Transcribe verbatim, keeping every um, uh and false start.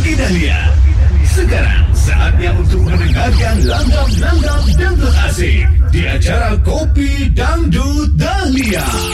Kopi Dahlia. Sekarang saatnya untuk mendengarkan langgam-langgam dangdut asik di acara Kopi Dangdut Dahlia.